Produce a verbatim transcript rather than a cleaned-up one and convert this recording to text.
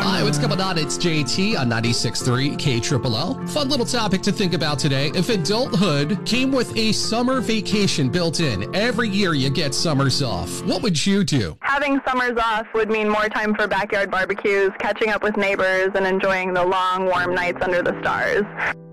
Hi, what's going on? It's J T on ninety-six point three K L L L. Fun little topic to think about today. If adulthood came with a summer vacation built in, every year you get summers off, what would you do? Having summers off would mean more time for backyard barbecues, catching up with neighbors, and enjoying the long, warm nights under the stars.